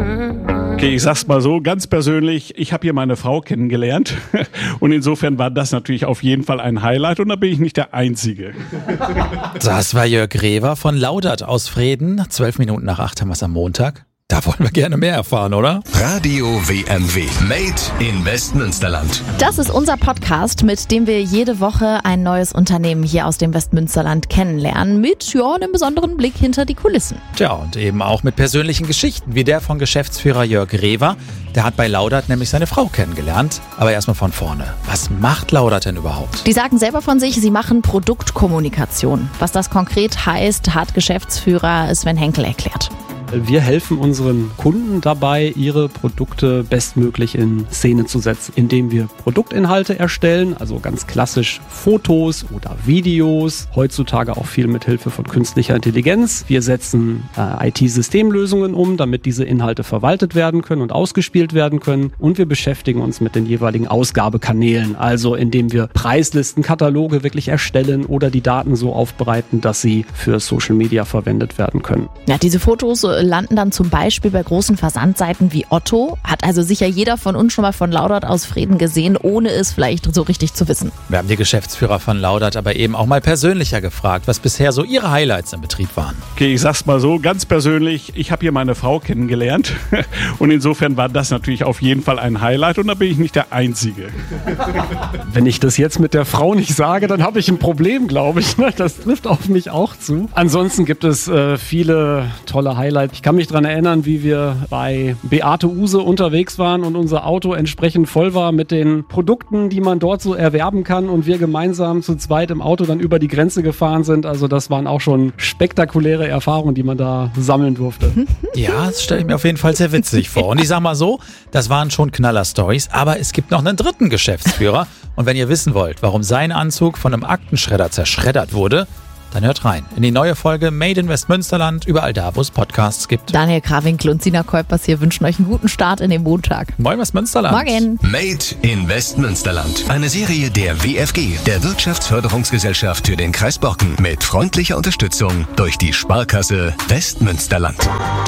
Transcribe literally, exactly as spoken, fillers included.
Okay, ich sag's mal so, ganz persönlich, ich habe hier meine Frau kennengelernt und insofern war das natürlich auf jeden Fall ein Highlight und da bin ich nicht der Einzige. Das war Jörg Rewer von Laudert aus Vreden. Zwölf Minuten nach acht haben wir es am Montag. Da wollen wir gerne mehr erfahren, oder? Radio W M W. Made in Westmünsterland. Das ist unser Podcast, mit dem wir jede Woche ein neues Unternehmen hier aus dem Westmünsterland kennenlernen. Mit ja, einem besonderen Blick hinter die Kulissen. Tja, und eben auch mit persönlichen Geschichten, wie der von Geschäftsführer Jörg Rewer. Der hat bei Laudert nämlich seine Frau kennengelernt. Aber erstmal von vorne. Was macht Laudert denn überhaupt? Die sagen selber von sich, sie machen Produktkommunikation. Was das konkret heißt, hat Geschäftsführer Sven Henkel erklärt. Wir helfen unseren Kunden dabei, ihre Produkte bestmöglich in Szene zu setzen, indem wir Produktinhalte erstellen, also ganz klassisch Fotos oder Videos, heutzutage auch viel mit Hilfe von künstlicher Intelligenz. Wir setzen äh, I T-Systemlösungen um, damit diese Inhalte verwaltet werden können und ausgespielt werden können, und wir beschäftigen uns mit den jeweiligen Ausgabekanälen, also indem wir Preislisten, Kataloge wirklich erstellen oder die Daten so aufbereiten, dass sie für Social Media verwendet werden können. Ja, diese Fotos landen dann zum Beispiel bei großen Versandseiten wie Otto. Hat also sicher jeder von uns schon mal von Laudert aus Vreden gesehen, ohne es vielleicht so richtig zu wissen. Wir haben die Geschäftsführer von Laudert aber eben auch mal persönlicher gefragt, was bisher so ihre Highlights im Betrieb waren. Okay, ich sag's mal so, ganz persönlich, ich habe hier meine Frau kennengelernt und insofern war das natürlich auf jeden Fall ein Highlight und da bin ich nicht der Einzige. Wenn ich das jetzt mit der Frau nicht sage, dann habe ich ein Problem, glaube ich. Das trifft auf mich auch zu. Ansonsten gibt es äh, viele tolle Highlights. Ich kann mich daran erinnern, wie wir bei Beate Uhse unterwegs waren und unser Auto entsprechend voll war mit den Produkten, die man dort so erwerben kann, und wir gemeinsam zu zweit im Auto dann über die Grenze gefahren sind. Also das waren auch schon spektakuläre Erfahrungen, die man da sammeln durfte. Ja, das stelle ich mir auf jeden Fall sehr witzig vor. Und ich sag mal so, das waren schon Knaller-Stories, aber es gibt noch einen dritten Geschäftsführer. Und wenn ihr wissen wollt, warum sein Anzug von einem Aktenschredder zerschreddert wurde, dann hört rein in die neue Folge Made in Westmünsterland, überall da, wo es Podcasts gibt. Daniel Krawinkel und Sina Kuipers hier wünschen euch einen guten Start in den Montag. Moin Westmünsterland. Morgen. Made in Westmünsterland. Eine Serie der W F G, der Wirtschaftsförderungsgesellschaft für den Kreis Borken, mit freundlicher Unterstützung durch die Sparkasse Westmünsterland.